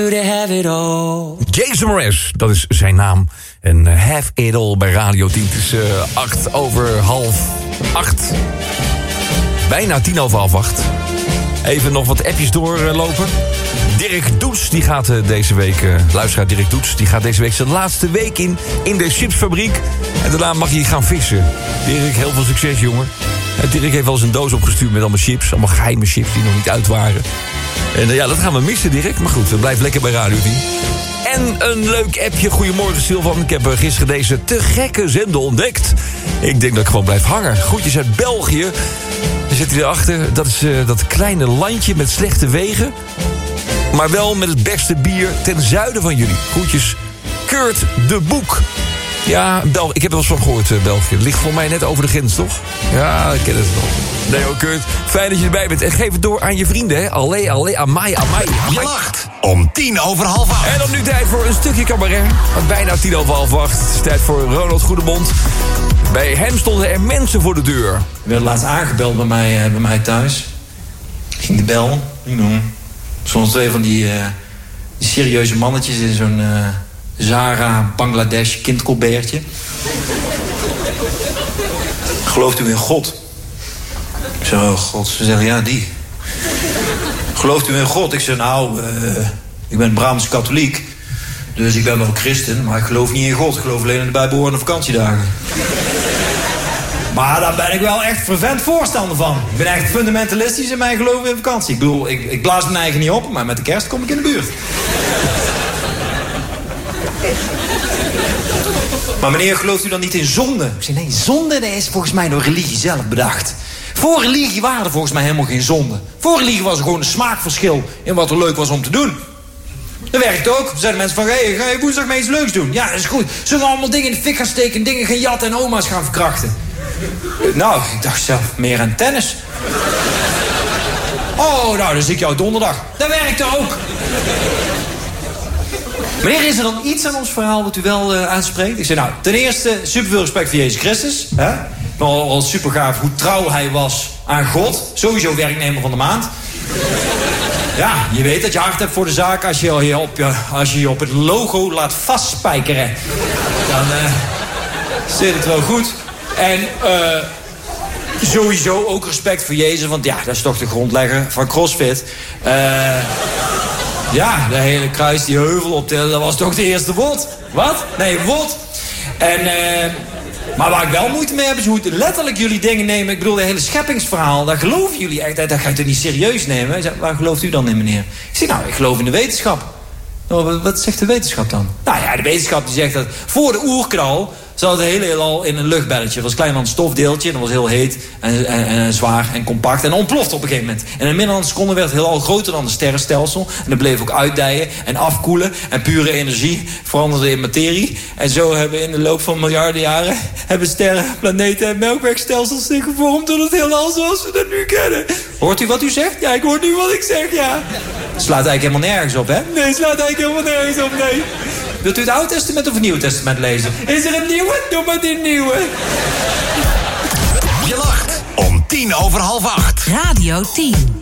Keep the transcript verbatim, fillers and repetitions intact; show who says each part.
Speaker 1: Jason Mraz, dat is zijn naam. En uh, Have It All bij Radio tien. Het is uh, acht over half acht. Bijna tien over half acht. Even nog wat appjes doorlopen. Dirk Doets, die gaat uh, deze week... Uh, luisteraar Dirk Doets, die gaat deze week zijn laatste week in... in de chipsfabriek. En daarna mag hij gaan vissen. Dirk, heel veel succes, jongen. En Dirk heeft wel eens een doos opgestuurd met allemaal chips. Allemaal geheime chips die nog niet uit waren. En uh, ja, dat gaan we missen, Dirk. Maar goed, we blijven lekker bij Radio tien. En een leuk appje. Goedemorgen, Silvan. Ik heb uh, gisteren deze te gekke zender ontdekt. Ik denk dat ik gewoon blijf hangen. Groetjes uit België. Dan zit hij erachter. Dat is uh, dat kleine landje met slechte wegen. Maar wel met het beste bier ten zuiden van jullie. Groetjes, Kurt de Boek. Ja, Bel- ik heb er wel eens van gehoord, uh, België. Het ligt voor mij net over de grens, toch? Ja, ik ken het wel. Nee hoor, Kurt. Fijn dat je erbij bent. En geef het door aan je vrienden, hè. Allee, allee, amai, amai.
Speaker 2: Je lacht om tien over half acht.
Speaker 1: En dan nu tijd voor een stukje cabaret. Want bijna tien over half acht. Het is tijd voor Ronald Goedemond. Bij hem stonden er mensen voor de deur.
Speaker 3: Er werd laatst aangebeld bij mij, uh, bij mij thuis. Ging de bel. You know. Soms twee van die, uh, die serieuze mannetjes in zo'n uh, Zara Bangladesh kindcolbertje. Gelooft u in God? Ik zeg, oh God. Ze zeggen, ja, die. Gelooft u in God? Ik zeg, nou, uh, ik ben Brabants katholiek. Dus ik ben wel christen, maar ik geloof niet in God. Ik geloof alleen in de bijbehorende vakantiedagen. Maar daar ben ik wel echt fervent voorstander van. Ik ben echt fundamentalistisch in mijn geloof in vakantie. Ik bedoel, ik, ik blaas mijn eigen niet op, maar met de kerst kom ik in de buurt. Maar meneer, gelooft u dan niet in zonde? Ik zeg, nee, zonde dat is volgens mij door religie zelf bedacht. Voor religie waren er volgens mij helemaal geen zonde. Voor religie was er gewoon een smaakverschil in wat er leuk was om te doen. Dat werkt ook. Er zijn mensen van, hé, hey, ga je woensdag mee iets leuks doen? Ja, dat is goed. Zullen we allemaal dingen in de fik gaan steken, dingen gaan jatten en oma's gaan verkrachten? Nou, ik dacht zelf meer aan tennis. Oh, nou, dan zie ik jou donderdag. Dat werkt ook. Meneer, is er dan iets aan ons verhaal wat u wel uh, aanspreekt? Ik zei, nou, ten eerste, superveel respect voor Jezus Christus. Hè? Ik vond al, al super gaaf hoe trouw hij was aan God. Sowieso werknemer van de maand. Ja, je weet dat je hart hebt voor de zaak als je je op, je, als je, je op het logo laat vastspijkeren. Dan uh, zit het wel goed. En uh, sowieso ook respect voor Jezus, want ja, dat is toch de grondlegger van CrossFit. Uh, ja, de hele kruis, die heuvel optillen, dat was toch de eerste wot. Wat? Nee, wot. En, uh, maar waar ik wel moeite mee heb, is hoe het letterlijk jullie dingen nemen. Ik bedoel, de hele scheppingsverhaal, daar geloven jullie echt. Dat ga je toch niet serieus nemen? Ik zeg, waar gelooft u dan in, meneer? Ik zeg, nou, ik geloof in de wetenschap. Nou, wat zegt de wetenschap dan? Nou ja, de wetenschap die zegt dat voor de oerknal zat het hele heelal in een luchtbelletje. Het was klein als een stofdeeltje en dat was heel heet en, en, en zwaar en compact. En ontplofte op een gegeven moment. En in minder dan een seconde werd het heelal groter dan een sterrenstelsel. En dat bleef ook uitdijen en afkoelen. En pure energie veranderde in materie. En zo hebben in de loop van miljarden jaren hebben sterren, planeten en melkwegstelsels zich gevormd tot het heelal zoals we dat nu kennen. Hoort u wat u zegt? Ja, ik hoor nu wat ik zeg, ja. Slaat eigenlijk helemaal nergens op, hè? Nee, slaat eigenlijk helemaal nergens op, nee. Wilt u het Oude Testament of het Nieuwe Testament lezen? Is er een nieuwe? Doe maar die nieuwe.
Speaker 2: Je lacht om tien over half acht.
Speaker 4: Radio tien.